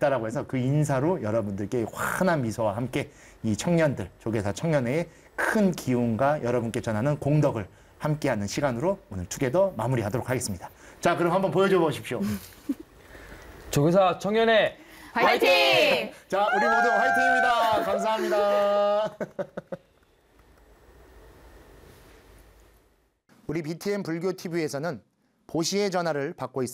있다라고 해서 그 인사로 여러분들께 환한 미소와 함께 이 청년들, 조계사 청년회의 큰 기운과 여러분께 전하는 공덕을 함께하는 시간으로 오늘 투게더 마무리하도록 하겠습니다. 자, 그럼 한번 보여줘 보십시오. 조계사 청년회 화이팅! 자, 우리 모두 화이팅입니다. 감사합니다. 우리 BTN 불교 TV에서는 보시의 전화를 받고 있습니다.